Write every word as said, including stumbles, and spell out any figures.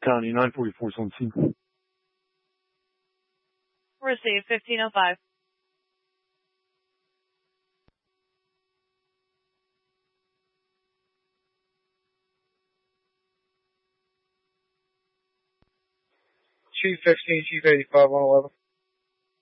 County, nine forty-four is on scene. Receive fifteen oh five. Chief fifteen, Chief eighty-five, one eleven.